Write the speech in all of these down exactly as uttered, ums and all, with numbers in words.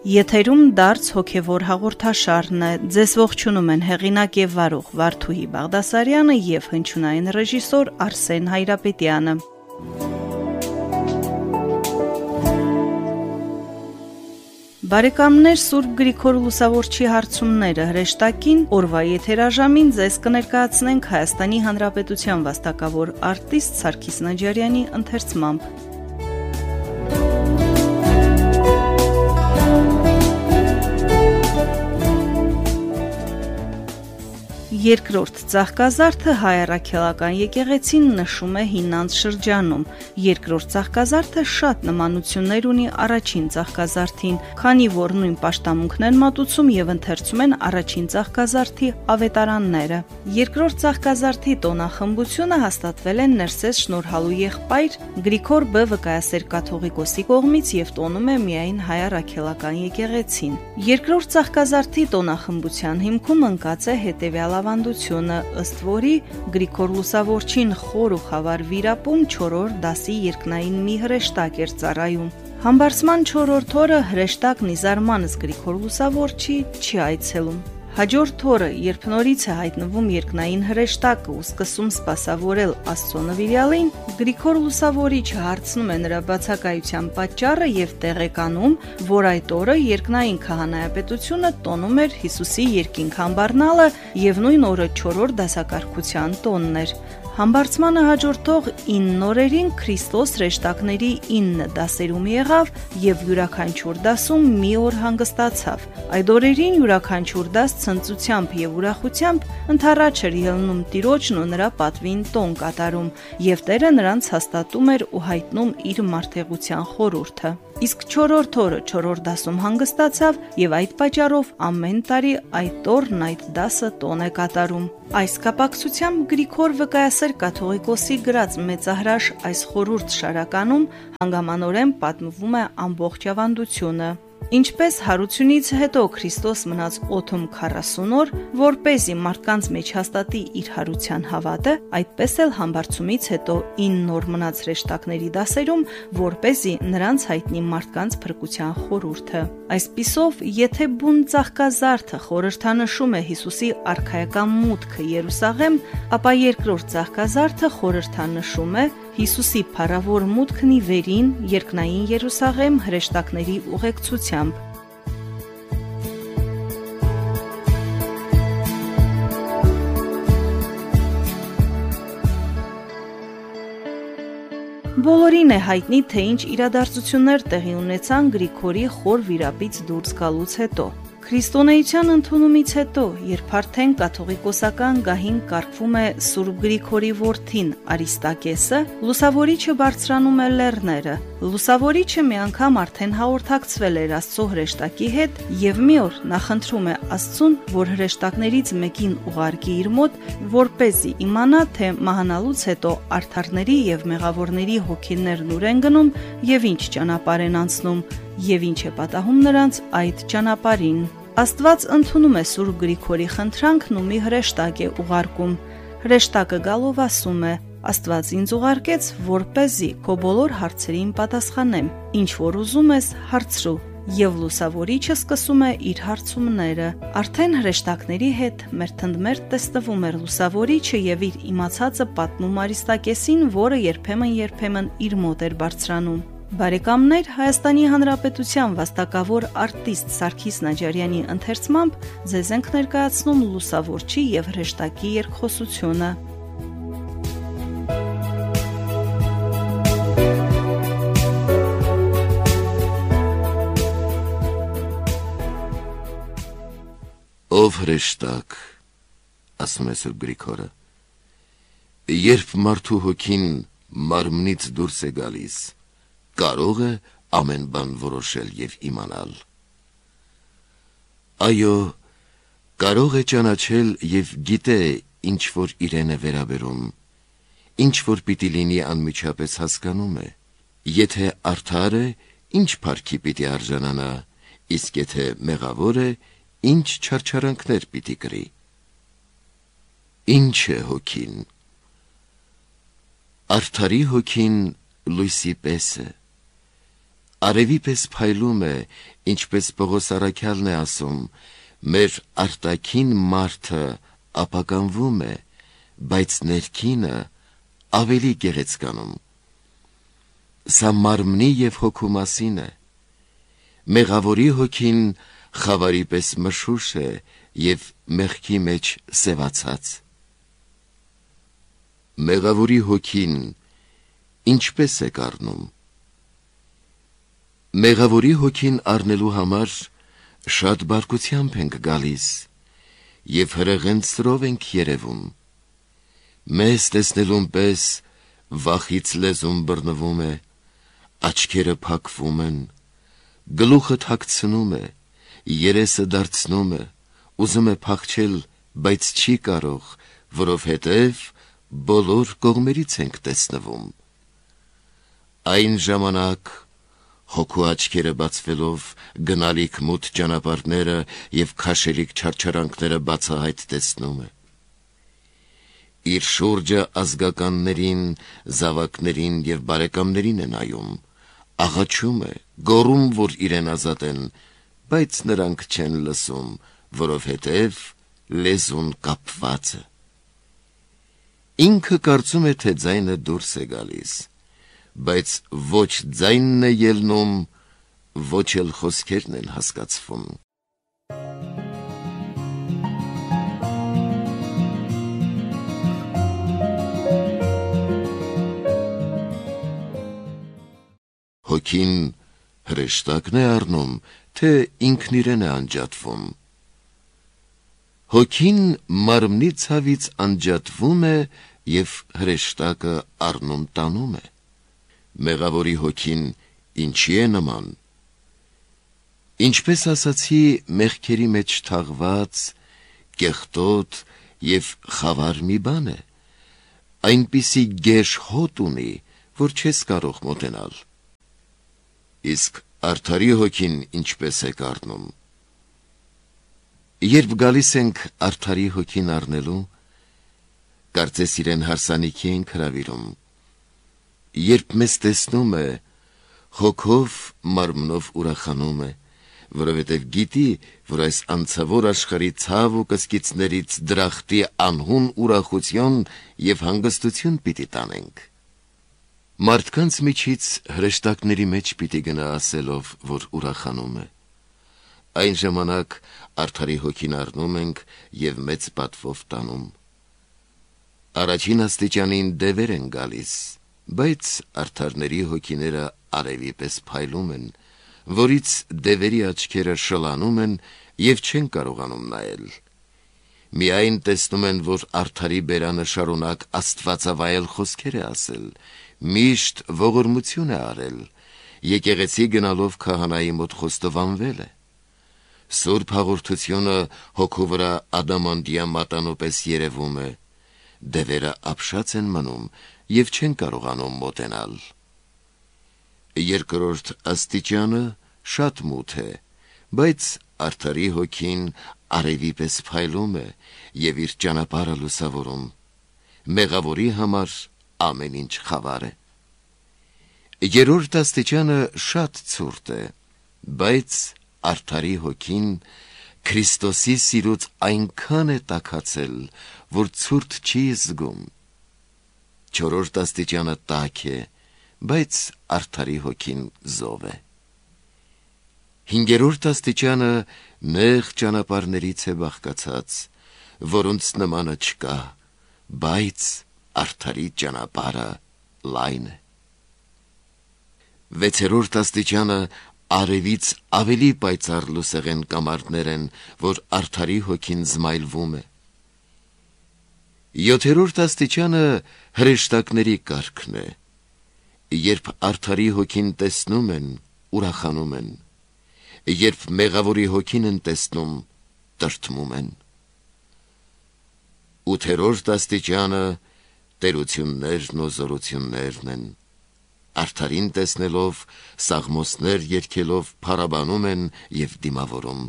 Եթերում դարձ հոգևոր հաղորդաշարն է, ձեզ ողջունում են հեղինակ եւ վարող Վարդուհի Բաղդասարյանը եւ հնչյունային ռեժիսոր Արսեն Հայրապետյանը։ Բարեկամներ, Սուրբ Գրիգոր Լուսավորչի հարցումները հրեշտակին օրվա եթերաժամին ձեզ կներկայացնենք Հայաստանի Հանրապետության վաստակավոր արտիստ Սարգիս Նաջարյանի ընթերցմամբ։ Երկրորդ ծաղկազարդը հայ առաքելական եկեղեցին նշում է հինանց շրջանում։ Երկրորդ ծաղկազարդը շատ նմանություններ ունի առաջին ծաղկազարդին, քանի որ նույն պաշտամունքն են մատուցում եւ ընթերցում են առաջին ծաղկազարդի ավետարանները։ Երկրորդ ծաղկազարդի տոնախմբությունը հաստատվել է Ներսես շնորհալու եղբայր Գրիգոր Բ. Վկայասեր կաթողիկոսի կողմից եւ տոնում է միայն հայ առաքելական եկեղեցին։ Երկրորդ ծաղկազարդի տոնախմբության հիմքում ընկած է հետեւյալ ավանդությունը, ըստ որի Գրիգոր Լուսավորչին խոր ու խավար վիրապում չորրորդ դասի երկնային մի հրեշտակ էր ծառայում։ Համբարձման չորրորդ օրը հրեշտակն ի զարմանս Գրիգոր Լուսավորչի չի այցելում։ Հաջորդ օրը, երբ նորից է հայտնվում երկնային հրեշտակը ու սկսում սպասավորել Աստծո նվիրյալին, Գրիգոր Լուսավորիչը հարցնում է նրա բացակայության պատճառը եւ տեղեկանում, որ այդ օրը երկնային քահանայապետությունը տոնում էր Հիսուսի երկինք համբառնալը եւ նույն օրը չորրորդ դասակարգության տոնն էր։ Համբարձմանը հաջորդող ինը օրերին Քրիստոս հրեշտակների ինը դասերում եղավ եւ յուրաքանչյուր դասում մի օր հանգստացավ։ Այդ օրերին յուրաքանչյուր դաս ցնծությամբ եւ ուրախությամբ ընթառաջ էր ելնում Տիրոջն ու նրա պատվին տոն կատարում, եւ Տերը նրանց հաստատում էր ու հայտնում իր մարդեղության խորհուրդը։ Իսկ չորրորդ օրը չորրորդ դասում հանգստացավ եւ այդ պատճառով ամեն տարի այդ օրն այդ դասը տոն է կատարում։ Այս կապակցությամբ Գրիգոր Վկայասեր կաթողիկոսի գրած մեծահրաշ այս խորհուրդ շարականում հանգամանորեն պատմվում է ամբողջ ավանդությունը։ Ինչպես հարությունից հետո Քրիստոս մնաց օդում քառասուն օր, որպեսզի մարդկանց մեջ հաստատի իր հարության հավատը, այդպես էլ համբարձումից հետո ինը օր մնաց հրեշտակների դասերում, որպեսզի նրանց հայտնի մարդկանց փրկության խորհուրդը։ Այսպիսով, եթե բուն ծաղկազարդը խորհրդանշում է Հիսուսի արքայական մուտքը Երուսաղեմ, ապա երկրորդ ծաղկազարդը խորհրդանշում է Հիսուսի փառավոր մուտքն ի վերին երկնային Երուսաղեմ հրեշտակների ուղեկցությամբ։ Բոլորին է հայտնի, թե ինչ իրադարձություններ տեղի ունեցան Գրիգորի խոր վիրապից դուրս գալուց հետո։ Քրիստոնեության ընդունումից հետո, երբ արդեն կաթողիկոսական գահին կարգվում է Սուրբ Գրիգորի որդին Արիստակեսը, Լուսավորիչը բարձրանում է լեռները։ Լուսավորիչը մի անգամ արդեն հաղորդակցվել էր Աստծո հրեշտակի հետ եւ մի օր նախընտրում է Աստծուն, որ հրեշտակներից մեկին ուղարկի իր մոտ, որպեսզի իմանա, թե մահանալուց հետո արդարների եւ մեղավորների հոգիներն ուր են գնում եւ ինչ ճանապարհ են անցնում եւ ինչ է պատահում նրանց այդ ճանապարհին։ Աստված ընդունում է Սուրբ Գրիգորի խնդրանքն ու մի հրեշտակ է ուղարկում։ Հրեշտակը գալով ասում է. Աստված ինձ ուղարկեց, որպեսզի քո բոլոր հարցերին պատասխանեմ, ինչ որ ուզում ես, հարցրու։ Եվ Լուսավորիչը սկսում է իր հարցումները։ Արդեն հրեշտակների հետ մերթընդմերթ տեսնվում էր Լուսավորիչը եւ իր իմացածը պատմում Արիստակեսին, որը երբեմն-երբեմն իր մոտ էր բարձրանում։ Բարեկամներ, Հայաստանի Հանրապետության վաստակավոր արտիստ Սարգիս Նաջարյանի ընթերցմամբ ձեզ ենք ներկայացնում Լուսավորչի եւ հրեշտակի երկխոսությունը։ Ով հրեշտակ, ասում է Սուրբ Գրիգորը, երբ մարդու հոգին մարմնից դուրս է գալիս, կարող է ամեն բան որոշել եւ իմանալ։ Այո, կարող է ճանաչել եւ գիտե ինչ որ իրեն է վերաբերում, ինչ որ պիտի լինի անմիջապես հասկանում է, եթե արդար է, ինչ փառքի պիտի արժանանա, իսկ եթե մեղավոր է, ինչ չարչարանքներ պիտի կրի։ Ինչ է հոգին։ Արդարի հոգին լույսի պես է, արևի պես փայլում է, ինչպես Պողոս առաքյալն է ասում, մեր արտաքին մարդը ապականվում է, բայց ներքինը ավելի գեղեցկանում։ Սա մարմնի և հոգու մասին է։ Մեղավորի հոգին խավարի պես մշուշ է և մեղքի մեջ սևացած։ Մեղավորի հոգին ինչպես է կառնում։ Մեղավորի հոգին առնելու համար շատ բարկությամբ ենք գալիս և հրեղենցրով ենք երևում։ Մեզ տեսնելուն պես վախից լեզուն բռնվում է, աչքերը փակվում են, գլուխը թաքցնում է, երեսը դարձնում է, ուզում է փախչել, բայց չի կարող, որովհետև բոլոր կողմերից ենք տեսնվում։ Այն ժամանակ հոգու աչքերը բացվելով գնալիք մութ ճանապարհները և քաշելիք չարչարանքները բացահայտ տեսնում է։ Իր շուրջը ազգականներին, զավակներին և բարեկամներին է նայում, աղաչում է, գոռում, որ իրեն ազատեն, բայց նրանք չեն լսում, որովհետև լեզուն կապված է։ Ինքը կարծում է, թե ձայնը դուրս է գալիս, բայց ոչ ձայնն է ելնում, ոչ էլ խոսքերն են հասկացվում։ Հոգին հրեշտակն է առնում, թե ինքն իրեն է անջատվում։ Հոգին մարմնի ցավից անջատվում է և հրեշտակը առնում տանում է։ Մեղավորի հոգին ինչի է նման։ Ինչպես ասացի, մեղքերի մեջ թաղված, կեղտոտ և խավար մի բան է, այնպիսի գեշ հոտ ունի, որ չես կարող մոտենալ։ Իսկ արդարի հոգին ինչպես է կառնում։ Երբ գալիս ենք արդարի հոգին առնելու, կարծես իրեն հարսանիքի ենք հրավիրում։ Երբ մեզ տեսնում է, հոգով մարմնով ուրախանում է, որովհետև գիտի, որ այս անցավոր աշխարհի ցավ ու կսկիծներից դրախտի անհուն ուրախություն և հանգստություն պիտի տանենք։ Մարդկանց միջից հրեշտակների մեջ պիտի գնա ասելով, որ ուրախանում է։ Այն ժամանակ արդարի հոգին առնում ենք և մեծ պատվով տանում։ Առաջին աստիճանին դևեր են գալիս, բայց արդարների հոգիները արևի պես փայլում են, որից դևերի աչքերը շլանում են և չեն կարողանում նայել։ Միայն տեսնում են, որ արդարի բերանը շարունակ աստվածավայել խոսքեր է ասել, միշտ ողորմություն է արել, եկեղեցի գնալով քահանայի մոտ խոստովանվել է։ Սուրբ հաղորդությունը հոգու վրա ադամանդյա մատանու պես երևում է, դևերը ապշած են մնում և չեն կարողանում մոտենալ։ Երկրորդ աստիճանը շատ մութ է, բայց արդարի հոգին արևի պես փայլում է և իր ճանապարհը լուսավորում։ Մեղավորի համար ամեն ինչ խավար է։ Երրորդ աստիճանը շատ ցուրտ է, բայց արդարի հոգին Քրիստոսի սիրուց այնքան է տաքացել, որ ցուրտ չի զգում։ Չորրորդ աստիճանը տաք է, բայց արդարի հոգին զով է։ Հինգերորդ աստիճանը նեղ ճանապարհներից է բաղկացած, որոնց նմանը չկա, բայց արդարի ճանապարհը լայն է։ Վեցերորդ աստիճանը արևից ավելի պայծառ լուսեղեն կամարդներ են, որ արդարի հոգին զմայլվում է։ Յոթերորդ աստիճանը հրեշտակների կարգն է, երբ արդարի հոգին տեսնում են, ուրախանում են, երբ մեղավորի հոգին են տեսնում, տրտմում են։ Ութերորդ աստիճանը տերություններն ու զորություններն են, արդարին տեսնելով, սաղմոսներ երգելով փառաբանում են և դիմավորում։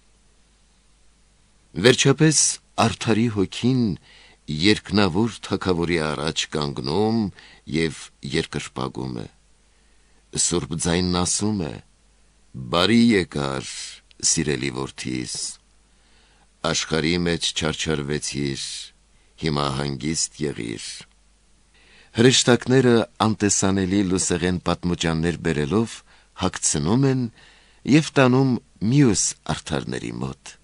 Վերջապես արդարի հոգին երկնավոր թագավորի առաջ կանգնում և երկրպագում է։ Սուրբ ձայնն ասում է. «Բարի եկար, սիրելի որդիս, աշխարհի մեջ չարչարվեցիր, հիմա հանգիստ եղիր»։ Հրեշտակները անտեսանելի լուսեղեն պատմուճաններ բերելով հագցնում են և տանում մյուս արդարների մոտ։